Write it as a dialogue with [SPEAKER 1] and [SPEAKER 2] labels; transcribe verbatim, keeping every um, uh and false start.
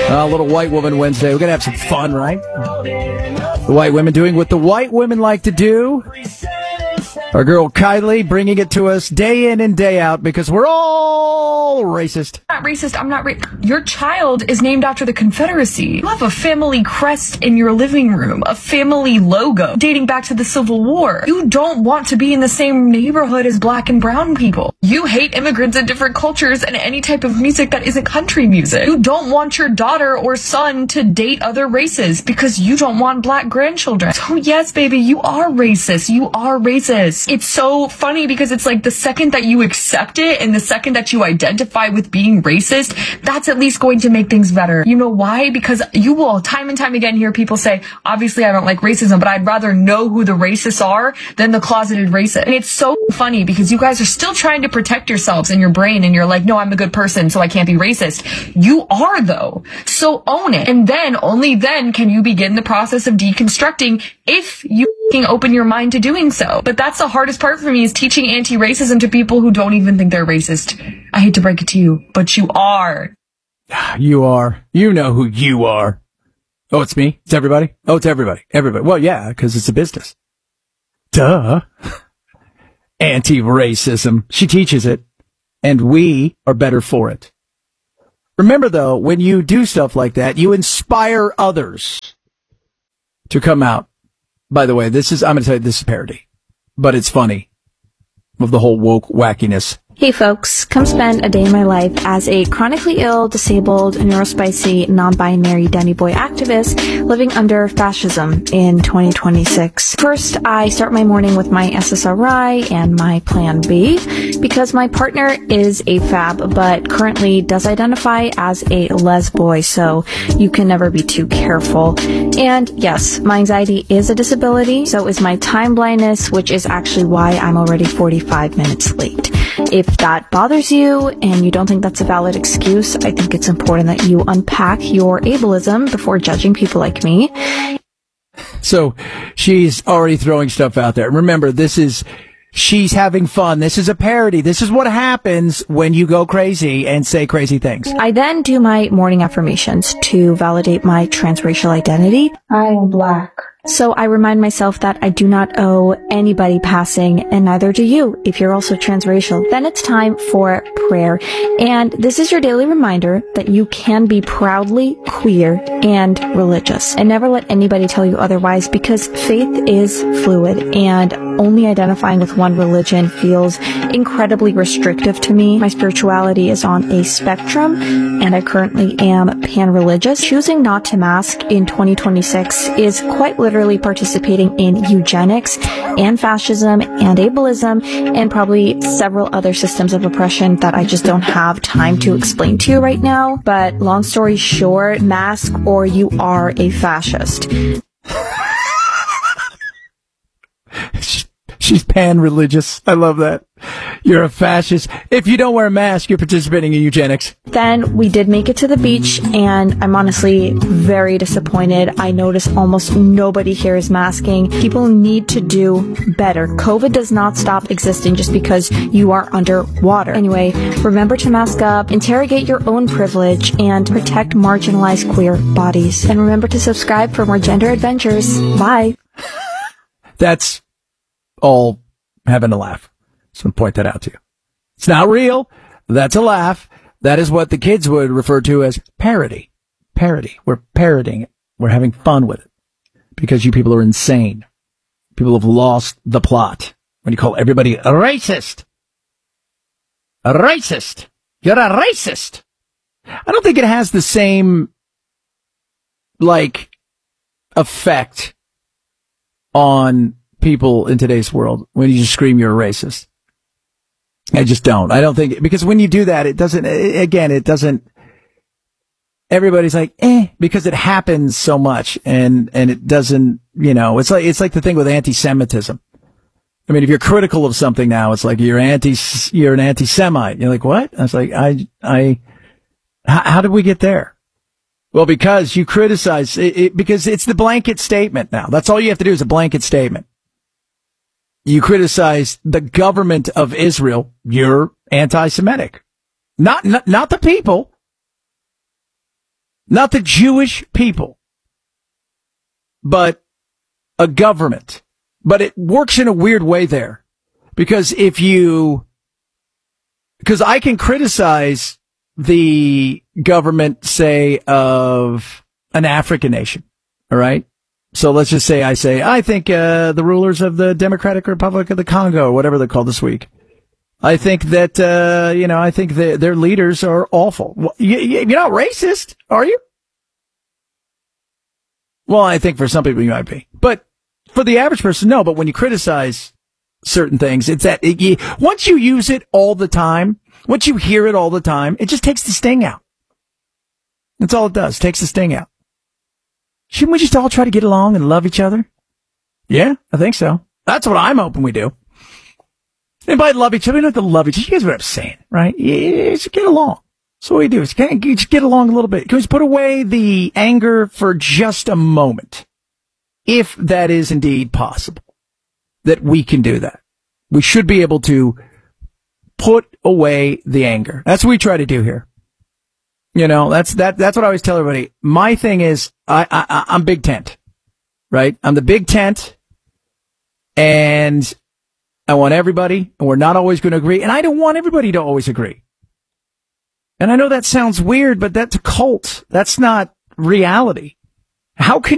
[SPEAKER 1] A little White Woman Wednesday. We're going to have some fun, right? The white women doing what the white women like to do. Our girl Kylie bringing it to us day in and day out because we're all racist.
[SPEAKER 2] I'm not racist. I'm not ra- Your child is named after the Confederacy. You have a family crest in your living room, a family logo dating back to the Civil War. You don't want to be in the same neighborhood as black and brown people. You hate immigrants and different cultures and any type of music that isn't country music. You don't want your daughter or son to date other races because you don't want black grandchildren. So yes, baby, you are racist. You are racist. It's so funny because it's like the second that you accept it and the second that you identify with being racist, that's at least going to make things better. You know why? Because you will time and time again hear people say, obviously I don't like racism, but I'd rather know who the racists are than the closeted racist. And it's so funny because you guys are still trying to protect yourselves in your brain and you're like, no, I'm a good person, so I can't be racist. You are though. So own it. And then, only then can you begin the process of deconstructing if you can open your mind to doing so. But that's the hardest part for me, is teaching anti-racism to people who don't even think they're racist. I hate to break it to you, but you are.
[SPEAKER 1] You are. You know who you are. Oh, it's me? It's everybody? Oh, it's everybody. Everybody. Well, yeah, because it's a business. Duh. Anti-racism. She teaches it, and we are better for it. Remember, though, when you do stuff like that, you inspire others to come out. By the way, this is, I'm going to tell you, this is parody, but it's funny, of the whole woke wackiness.
[SPEAKER 3] Hey folks, come spend a day in my life as a chronically ill, disabled, neurospicy, non-binary Danny boy activist living under fascism in twenty twenty-six. First, I start my morning with my S S R I and my plan B because my partner is a fab but currently does identify as a lesboy, so you can never be too careful. And yes, my anxiety is a disability, so is my time blindness, which is actually why I'm already forty-five minutes late. If that bothers you and you don't think that's a valid excuse, I think it's important that you unpack your ableism before judging people like me.
[SPEAKER 1] So she's already throwing stuff out there. Remember, this is, she's having fun. This is a parody. This is what happens when you go crazy and say crazy things.
[SPEAKER 3] I then do my morning affirmations to validate my transracial identity. I am black. So I remind myself that I do not owe anybody passing, and neither do you if you're also transracial. Then it's time for prayer. And this is your daily reminder that you can be proudly queer and religious. And never let anybody tell you otherwise, because faith is fluid, and only identifying with one religion feels incredibly restrictive to me. My spirituality is on a spectrum, and I currently am pan-religious. Choosing not to mask in twenty twenty-six is quite literally participating in eugenics and fascism and ableism and probably several other systems of oppression that I just don't have time to explain to you right now. But long story short, mask or you are a fascist.
[SPEAKER 1] She's pan-religious. I love that. You're a fascist. If you don't wear a mask, you're participating in eugenics.
[SPEAKER 3] Then we did make it to the beach, and I'm honestly very disappointed. I notice almost nobody here is masking. People need to do better. COVID does not stop existing just because you are underwater. Anyway, remember to mask up, interrogate your own privilege, and protect marginalized queer bodies. And remember to subscribe for more gender adventures. Bye.
[SPEAKER 1] That's all having a laugh. Just want to point that out to you. It's not real. That's a laugh. That is what the kids would refer to as parody. Parody. We're parodying it. We're having fun with it. Because you people are insane. People have lost the plot. When you call everybody a racist. A racist. You're a racist. I don't think it has the same, like, effect on people in today's world when you just scream you're a racist. I just don't. I don't think, because when you do that, it doesn't, again, it doesn't, everybody's like, eh, because it happens so much and, and it doesn't, you know, it's like, it's like the thing with anti-Semitism. I mean, if you're critical of something now, it's like you're anti, you're an anti-Semite. You're like, what? I was like, I, I, how, how did we get there? Well, because you criticize it, it, because it's the blanket statement now. That's all you have to do is a blanket statement. You criticize the government of Israel, you're anti-Semitic. Not, not, not the people. Not the Jewish people, but a government. But it works in a weird way there. Because if you, because I can criticize the government, say, of an African nation. All right. So let's just say I say, I think, uh, the rulers of the Democratic Republic of the Congo, or whatever they're called this week. I think that, uh, you know, I think the, their leaders are awful. Well, you, you're not racist, are you? Well, I think for some people you might be. But for the average person, no. But when you criticize certain things, it's that it, you, once you use it all the time, once you hear it all the time, it just takes the sting out. That's all it does. Takes the sting out. Shouldn't we just all try to get along and love each other? Yeah, I think so. That's what I'm hoping we do. Anybody love each other? We don't have to love each other. You guys know what I'm saying, right? Yeah, just get along. That's what we do. Just get along a little bit. Can we just put away the anger for just a moment? If that is indeed possible, that we can do that. We should be able to put away the anger. That's what we try to do here. You know, that's, that, that's what I always tell everybody. My thing is, I, I, I'm big tent, right? I'm the big tent, and I want everybody, and we're not always going to agree, and I don't want everybody to always agree. And I know that sounds weird, but that's a cult. That's not reality. How can